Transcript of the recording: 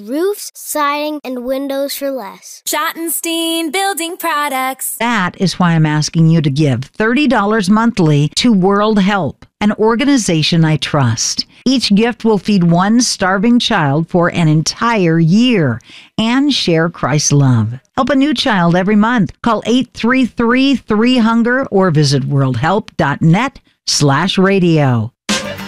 roofs, siding, and windows for less. Schottenstein Building Products. That is why I'm asking you to give $30 monthly to World Help, an organization I trust. Each gift will feed one starving child for an entire year and share Christ's love. Help a new child every month. Call 833-3-HUNGER or visit worldhelp.net/radio.